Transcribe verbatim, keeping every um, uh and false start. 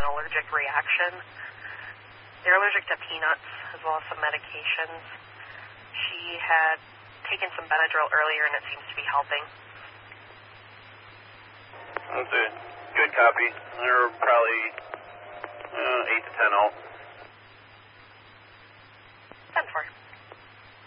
an allergic reaction. They're allergic to peanuts as well as some medications. She had taken some Benadryl earlier, and it seems to be helping. That's a good copy. They're probably